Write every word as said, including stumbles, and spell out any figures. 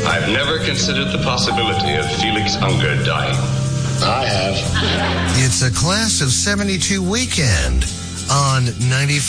I've never considered the possibility of Felix Unger dying. I have. It's a class of seventy-two weekend on ninety-five.